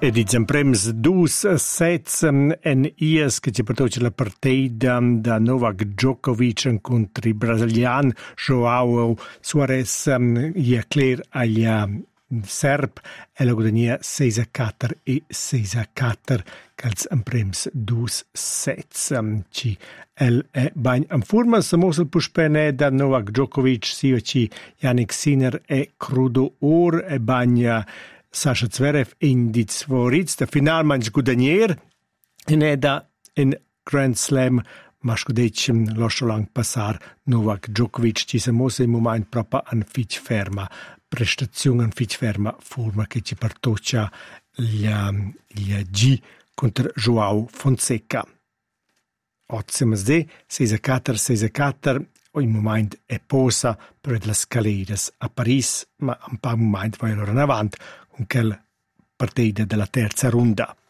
E dicem prems 2-7 en ies che ci portoce la partita da Novak Djokovic contro il brasiliano João Soares e Claire agli Serb e la guadagnia 6-4 e 6-4 cals en prems 2-7 ci el è bagn en forma samos il puspene da Novak Djokovic sia ci Jannik Sinner e crudo or e bagna Sasha Zverev in di Zvoritz, der finalmente guadagnier in eda in Grand Slam, ma scudecem lascio lang passar Novak Djokovic ci siamo in moment proprio an fitch ferma prestazione, an fitch ferma forma che ci partoccia gli G contro João Fonseca. Ottimo de 6-4, 6-4. In moment è posa per le scaleras a Paris, ma un po' moment vai allora in avanti con quella partita della terza ronda.